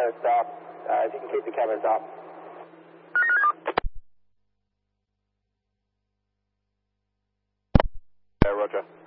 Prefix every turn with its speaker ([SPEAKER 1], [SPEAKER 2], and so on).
[SPEAKER 1] stop. If you can keep the cameras up.
[SPEAKER 2] Roger.